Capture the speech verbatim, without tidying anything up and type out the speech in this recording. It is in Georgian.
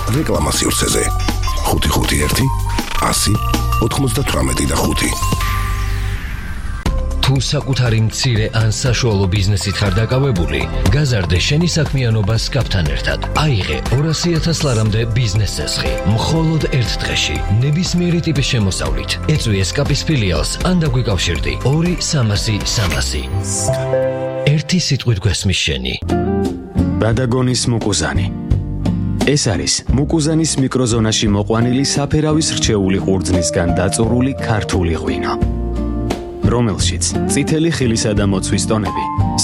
რეკლამა სივრცეზე ხუთი ხუთი ერთი ასი ოთხმოცდათვრამეტი და ხუთი. თუ საკუთარი მცირე ან საშუალო ბიზნესით ხარ დაკავებული, გაზარდე შენი საქმიანობა სკაფთან ერთად. აიღე ორასი ათას ლარამდე ბიზნეს წესხი, მხოლოდ ერთ დღეში, ნებისმიერი ტიპის შემოსავლით. ეწვი სკაფის ფილიალს ან დაგვიკავშირდი ორი სამასი სამასი. ერთი სიტყვით გვესმის შენი. ბადაგონის მუკუზანი. ეს არის მუკუზანის მიკროზონაში მოყვანილი საფერავის რჩეული ყურძნისგან დაწურული ქართული ღვინო, რომელშიც წითელი ხილისა და მოცვის ტონები